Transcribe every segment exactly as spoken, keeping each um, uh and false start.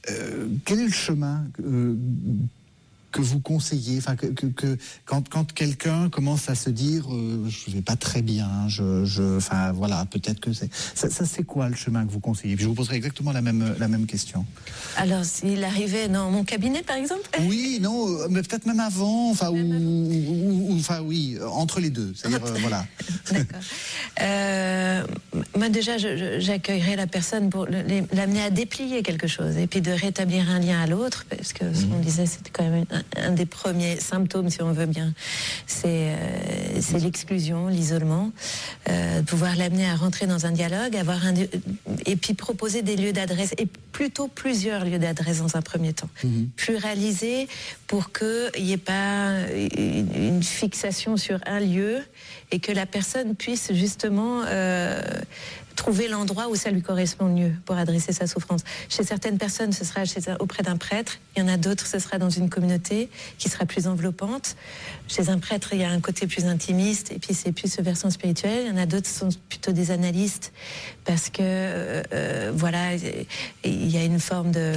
euh, quel est le chemin euh, que vous conseillez, enfin que, que, que quand, quand quelqu'un commence à se dire euh, je vais pas très bien, je, je, enfin voilà, peut-être que c'est ça, ça c'est quoi le chemin que vous conseillez? Puis je vous poserai exactement la même la même question. Alors s'il arrivait dans mon cabinet par exemple? Oui, non, mais peut-être même avant, enfin ou, ou, ou enfin oui, entre les deux, c'est-à-dire euh, voilà. D'accord. Euh, moi déjà, je, je, j'accueillerais la personne pour le, l'amener à déplier quelque chose et puis de rétablir un lien à l'autre, parce que ce mmh. qu'on disait, c'était quand même un, un des premiers symptômes, si on veut bien, c'est, euh, c'est l'exclusion, l'isolement, euh, pouvoir l'amener à rentrer dans un dialogue, avoir un, et puis proposer des lieux d'adresse, et plutôt plusieurs lieux d'adresse dans un premier temps, mmh. pluraliser pour qu'il n'y ait pas une, une fixation sur un lieu et que la personne puisse justement euh, trouver l'endroit où ça lui correspond mieux pour adresser sa souffrance. Chez certaines personnes, ce sera chez, auprès d'un prêtre. Il y en a d'autres, ce sera dans une communauté qui sera plus enveloppante. Chez un prêtre, il y a un côté plus intimiste et puis c'est plus ce versant spirituel. Il y en a d'autres qui sont plutôt des analystes parce que, euh, voilà, il y a une forme de...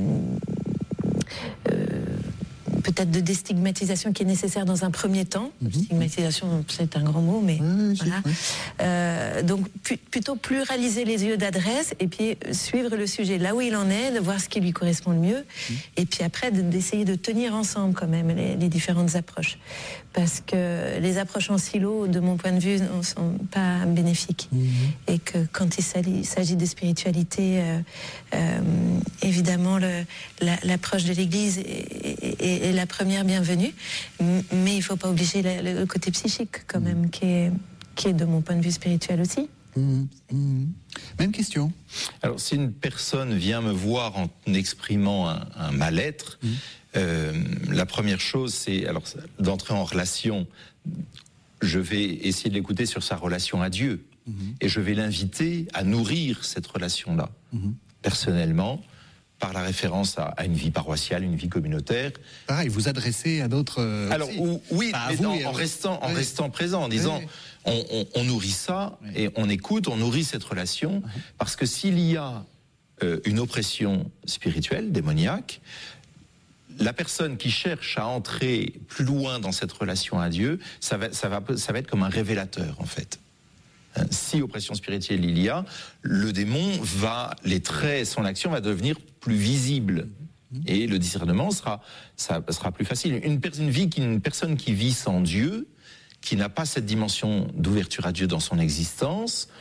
Euh, peut-être de déstigmatisation qui est nécessaire dans un premier temps. Mm-hmm. Stigmatisation, c'est un grand mot, mais oui, voilà. Oui. Euh, donc pu- plutôt pluraliser les lieux d'adresse et puis suivre le sujet là où il en est, de voir ce qui lui correspond le mieux, mm-hmm. et puis après de, d'essayer de tenir ensemble quand même les, les différentes approches. Parce que les approches en silo, de mon point de vue, ne sont pas bénéfiques. Mm-hmm. Et que quand il s'agit, s'agit de spiritualité, euh, euh, évidemment, le, la, l'approche de l'Église est, est, est, est la première bienvenue, mais il ne faut pas obliger le, le côté psychique quand même, mmh. qui, est, qui est de mon point de vue spirituel aussi. Mmh. Mmh. Même question. Alors si une personne vient me voir en exprimant un, un mal-être, mmh. euh, la première chose c'est alors d'entrer en relation. Je vais essayer de l'écouter sur sa relation à Dieu, mmh. et je vais l'inviter à nourrir cette relation-là, mmh. personnellement, par la référence à, à une vie paroissiale, une vie communautaire. Pareil, vous adressez à d'autres... Euh, Alors, ou, oui, enfin, mais vous, en, en restant, en oui. restant présent, en disant, oui. on, on, on nourrit ça, oui. et on écoute, on nourrit cette relation, oui. parce que s'il y a euh, une oppression spirituelle, démoniaque, la personne qui cherche à entrer plus loin dans cette relation à Dieu, ça va, ça va, ça va être comme un révélateur, en fait. Si oppression spirituelle il y a, le démon va, les traits, son action va devenir plus visible. Et le discernement sera, ça sera plus facile. Une, une vie, une personne qui vit sans Dieu, qui n'a pas cette dimension d'ouverture à Dieu dans son existence,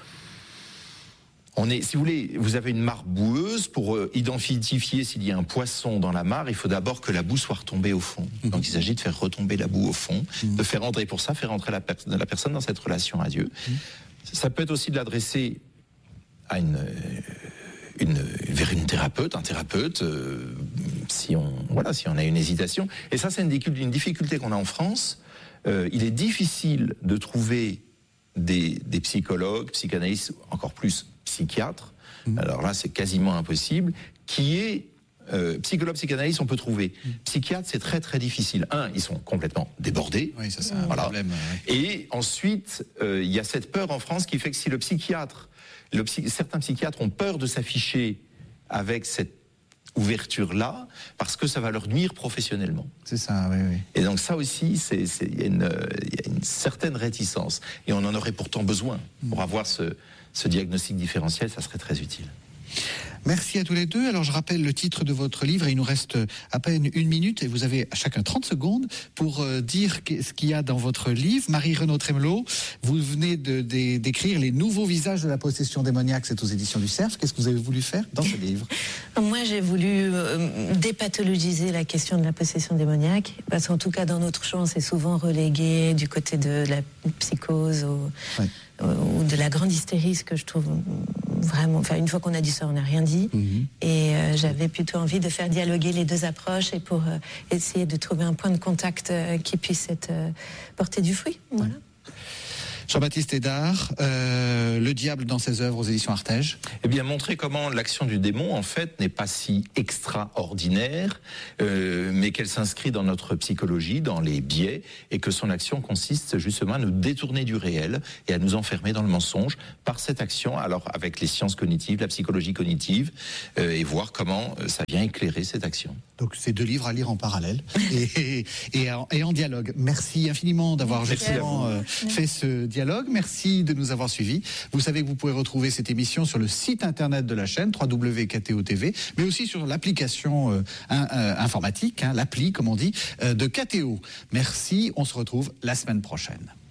on est, si vous voulez, vous avez une mare boueuse, pour euh, identifier s'il y a un poisson dans la mare, il faut d'abord que la boue soit retombée au fond. Mmh. Donc il s'agit de faire retomber la boue au fond, mmh. de faire entrer, pour ça, faire entrer la, per- la personne dans cette relation à Dieu. Mmh. Ça peut être aussi de l'adresser à une, une, vers une thérapeute, un thérapeute, euh, si on, voilà, si on a une hésitation. Et ça, c'est une, une difficulté qu'on a en France. Euh, il est difficile de trouver des, des psychologues, psychanalystes, encore plus psychiatres. Mmh. Alors là, c'est quasiment impossible. Qui est Euh, psychologue, psychanalyste, on peut trouver. Mmh. Psychiatre, c'est très très difficile. Un, ils sont complètement débordés. Oui, ça c'est un voilà. problème. Ouais. Et ensuite, euh, il y a cette peur en France qui fait que si le psychiatre, le psy- certains psychiatres ont peur de s'afficher avec cette ouverture-là, parce que ça va leur nuire professionnellement. C'est ça, oui, oui. Et donc ça aussi, c'est, c'est, il y a une, il y a une certaine réticence. Et on en aurait pourtant besoin. Mmh. Pour avoir ce, ce diagnostic différentiel, ça serait très utile. Merci à tous les deux. Alors je rappelle le titre de votre livre et il nous reste à peine une minute et vous avez à chacun trente secondes pour euh, dire ce qu'il y a dans votre livre. Marie-Renaud Trémelot, vous venez de, de, d'écrire Les nouveaux visages de la possession démoniaque, c'est aux éditions du Cerf. Qu'est-ce que vous avez voulu faire dans ce livre ? Moi j'ai voulu euh, dépathologiser la question de la possession démoniaque, parce qu'en tout cas dans notre champ c'est souvent relégué du côté de la psychose au, ouais. ou de la grande hystérie, ce que je trouve vraiment, enfin une fois qu'on a dit ça on n'a rien dit, mmh. et euh, j'avais plutôt envie de faire dialoguer les deux approches et pour euh, essayer de trouver un point de contact euh, qui puisse être euh, porté du fruit, voilà. Jean-Baptiste Hédard, euh, Le diable dans ses œuvres aux éditions Artege. Eh bien, montrer comment l'action du démon, en fait, n'est pas si extraordinaire, euh, mais qu'elle s'inscrit dans notre psychologie, dans les biais, et que son action consiste justement à nous détourner du réel et à nous enfermer dans le mensonge par cette action, alors avec les sciences cognitives, la psychologie cognitive, euh, et voir comment ça vient éclairer cette action. Donc c'est deux livres à lire en parallèle et, et, et, en, et en dialogue. Merci infiniment d'avoir justement euh, fait ce dialogue. Merci de nous avoir suivis. Vous savez que vous pouvez retrouver cette émission sur le site internet de la chaîne w w w point k t o t v, mais aussi sur l'application euh, euh, informatique, hein, l'appli comme on dit, euh, de K T O. Merci, on se retrouve la semaine prochaine.